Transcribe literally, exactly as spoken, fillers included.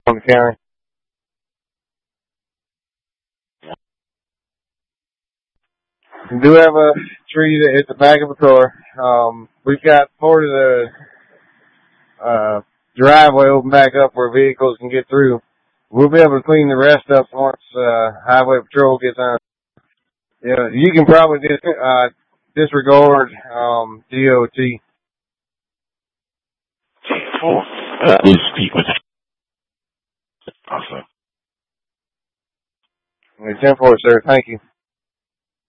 on the county. We do have a tree that hit the back of a car. Um, we've got part of the uh, driveway open back up where vehicles can get through. We'll be able to clean the rest up once uh, Highway Patrol gets on. Yeah, you can probably dis- uh, disregard um, D O T. Uh, please speak with also. ten four, sir. Thank you.